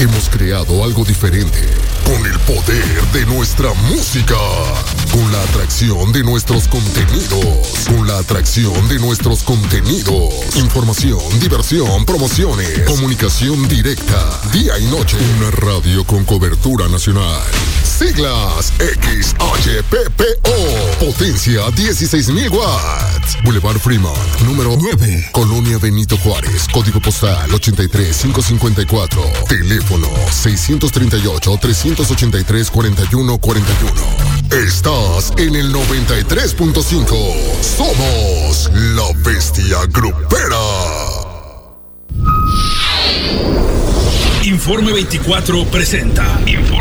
Hemos creado algo diferente, con el poder de nuestra música, con la atracción de nuestros contenidos, información, diversión, promociones, comunicación directa, día y noche, una radio con cobertura nacional. Siglas XHPPO, potencia 16,000 watts. Boulevard Fremont, número 9, Colonia Benito Juárez, código postal 83554, teléfono 638-383-4141. Estás en el 93.5. Somos la Bestia Grupera. Informe 24 presenta.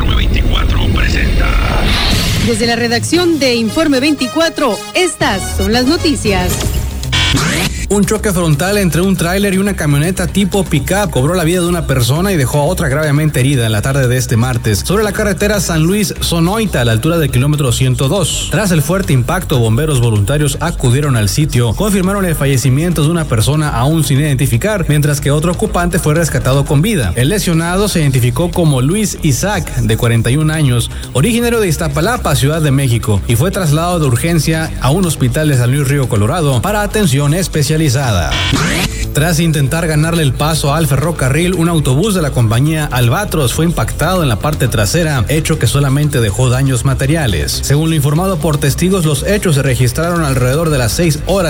Desde la redacción de Informe 24, estas son las noticias. Un choque frontal entre un tráiler y una camioneta tipo pick-up cobró la vida de una persona y dejó a otra gravemente herida en la tarde de este martes sobre la carretera San Luis-Sonoita a la altura del kilómetro 102. Tras el fuerte impacto, bomberos voluntarios acudieron al sitio, confirmaron el fallecimiento de una persona aún sin identificar, mientras que otro ocupante fue rescatado con vida. El lesionado se identificó como Luis Isaac, de 41 años, originario de Iztapalapa, Ciudad de México, y fue trasladado de urgencia a un hospital de San Luis Río Colorado para atención especializada. Tras intentar ganarle el paso al ferrocarril, un autobús de la compañía Albatros fue impactado en la parte trasera, hecho que solamente dejó daños materiales. Según lo informado por testigos, los hechos se registraron alrededor de las 6 horas